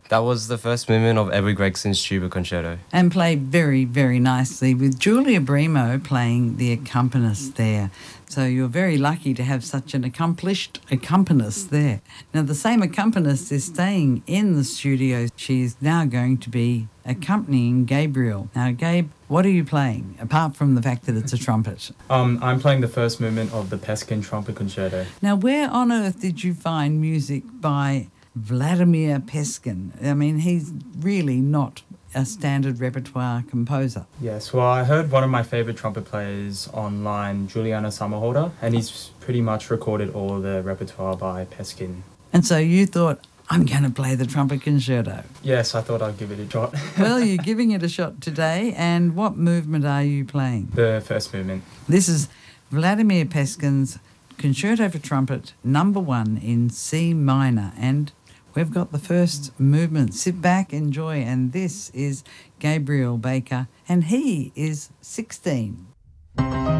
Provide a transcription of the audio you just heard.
That was the first movement of Edward Gregson's Tuba Concerto. And played very, very nicely with Julia Brimo playing the accompanist there. So you're very lucky to have such an accomplished accompanist there. Now, the same accompanist is staying in the studio. She's now going to be accompanying Gabriel. Now, Gabe, what are you playing, apart from the fact that it's a trumpet? I'm playing the first movement of the Peskin Trumpet Concerto. Now, where on earth did you find music by Vladimir Peskin? I mean, he's really not a standard repertoire composer. Yes, well, I heard one of my favourite trumpet players online, Juliana Somerhalder, and he's pretty much recorded all the repertoire by Peskin. And so you thought, I'm going to play the trumpet concerto. Yes, I thought I'd give it a shot. Well, you're giving it a shot today. And what movement are you playing? The first movement. This is Vladimir Peskin's Concerto for Trumpet number 1 in C minor. And we've got the first movement. Sit back, enjoy. And this is Gabriel Baker, and he is 16.